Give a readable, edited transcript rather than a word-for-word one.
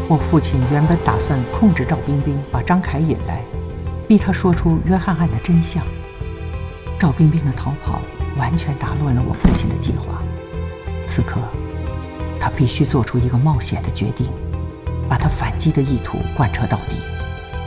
我父亲原本打算控制赵冰冰，把张凯引来，逼他说出约翰案的真相。赵冰冰的逃跑完全打乱了我父亲的计划。此刻，他必须做出一个冒险的决定，把他反击的意图贯彻到底。